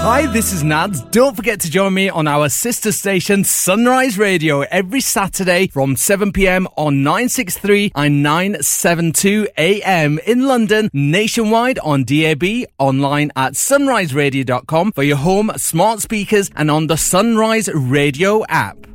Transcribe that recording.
Hi, this is Nads. Don't forget to join me on our sister station Sunrise Radio every Saturday from 7pm on 963 and 972 AM in London, nationwide on DAB, online at sunriseradio.com for your home smart speakers and on the Sunrise Radio app.